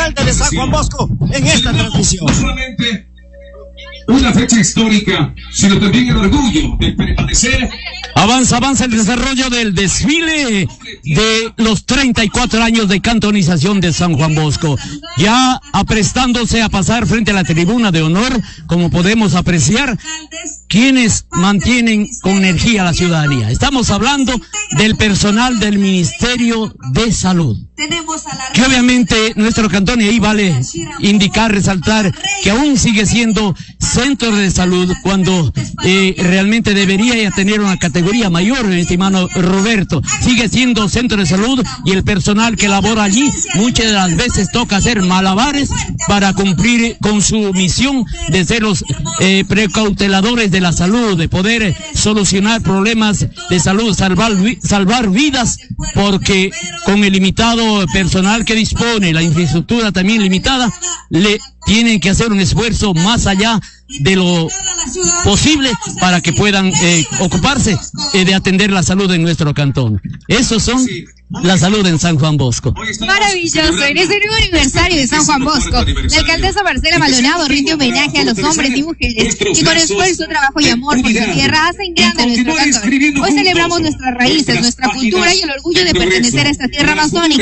alcalde de San Juan Bosco en esta transmisión. No solamente una fecha histórica, sino también el orgullo de permanecer. Avanza el desarrollo del desfile de los 34 años de cantonización de San Juan Bosco. Ya aprestándose a pasar frente a la tribuna de honor, como podemos apreciar, quienes mantienen con energía a la ciudadanía. Estamos hablando del personal del Ministerio de Salud. Que obviamente nuestro cantón, y ahí vale indicar, resaltar, que aún sigue siendo centro de salud cuando realmente debería ya tener una categoría mayor, mi estimado Roberto. Sigue siendo centro de salud y el personal que labora allí muchas de las veces toca hacer malabares para cumplir con su misión de ser los precauteladores de la salud, de poder solucionar problemas de salud, salvar vidas, porque con el limitado personal que dispone, la infraestructura también limitada, le tienen que hacer un esfuerzo más allá de lo posible para que puedan ocuparse de atender la salud en nuestro cantón. Esos son la salud en San Juan Bosco. Maravilloso. En ese nuevo aniversario de San Juan Bosco, la alcaldesa Marcela Maldonado rinde homenaje a los hombres y mujeres que con esfuerzo, trabajo y amor por su tierra hacen grande nuestro cantón. Hoy celebramos nuestras raíces, nuestra cultura y el orgullo de pertenecer a esta tierra amazónica